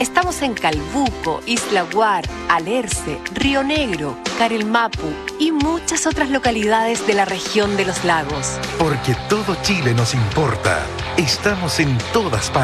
Estamos en Calbuco, Isla Guar, Alerce, Río Negro, Carelmapu y muchas otras localidades de la región de los lagos. Porque todo Chile nos importa. Estamos en todas partes.